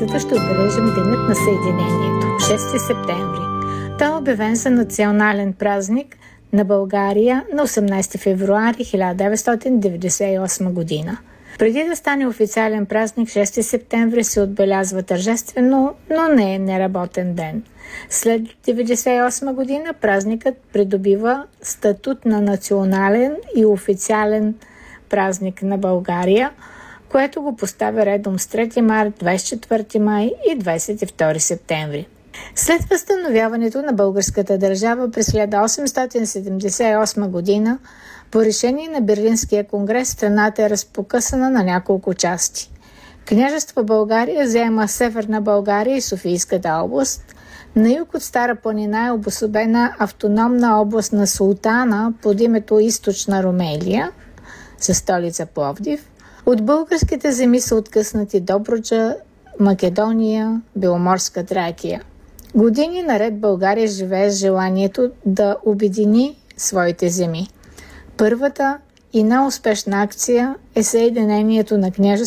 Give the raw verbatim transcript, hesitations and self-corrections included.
седмицата ще отбележим Денят на Съединението, шести септември. Той е обявен за национален празник на България на осемнадесети февруари хиляда деветстотин деветдесет и осма година. Преди да стане официален празник, шести септември се отбелязва тържествено, но не е неработен ден. След деветдесет и осма година празникът придобива статут на национален и официален празник на България, което го поставя редом с трети март, двадесет и четвърти май и двадесет и втори септември. След възстановяването на българската държава през хиляда осемстотин седемдесет и осма година, по решение на Берлинския конгрес страната е разпокъсана на няколко части. Княжество България заема Северна България и Софийската област. На юг от Стара планина е обособена автономна област на Султана под името Източна Румелия, със столица Пловдив. От българските земи са откъснати Добруджа, Македония, Беломорска Тракия. Години наред България живее с желанието да обедини своите земи. Първата и най-успешна акция е съединението на княжество